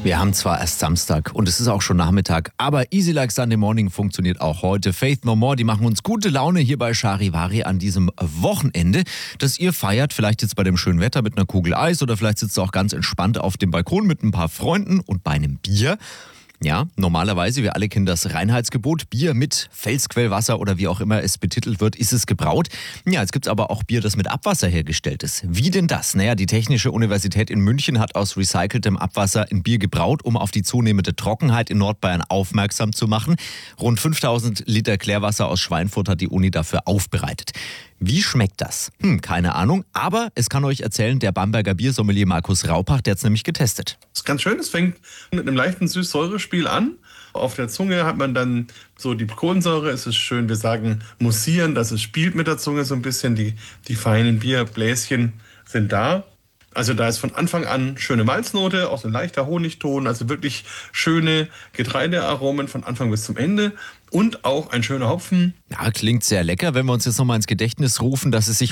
Wir haben zwar erst Samstag und es ist auch schon Nachmittag, aber Easy Like Sunday Morning funktioniert auch heute. Faith No More, die machen uns gute Laune hier bei Charivari an diesem Wochenende, das ihr feiert. Vielleicht jetzt bei dem schönen Wetter mit einer Kugel Eis oder vielleicht sitzt ihr auch ganz entspannt auf dem Balkon mit ein paar Freunden und bei einem Bier. Ja, normalerweise, wir alle kennen das Reinheitsgebot. Bier mit Felsquellwasser oder wie auch immer es betitelt wird, ist es gebraut. Ja, jetzt gibt es aber auch Bier, das mit Abwasser hergestellt ist. Wie denn das? Naja, die Technische Universität in München hat aus recyceltem Abwasser ein Bier gebraut, um auf die zunehmende Trockenheit in Nordbayern aufmerksam zu machen. Rund 5000 Liter Klärwasser aus Schweinfurt hat die Uni dafür aufbereitet. Wie schmeckt das? Keine Ahnung, aber es kann euch erzählen der Bamberger Biersommelier Markus Raupach, der hat es nämlich getestet. Das ist ganz schön, es fängt mit einem leichten Süß-Säure-Spiel an. Auf der Zunge hat man dann so die Kohlensäure, es ist schön, wir sagen mussieren, dass es spielt mit der Zunge so ein bisschen, die feinen Bierbläschen sind da. Also da ist von Anfang an schöne Malznote, auch so ein leichter Honigton, also wirklich schöne Getreidearomen von Anfang bis zum Ende und auch ein schöner Hopfen. Ja, klingt sehr lecker, wenn wir uns jetzt nochmal ins Gedächtnis rufen, dass es sich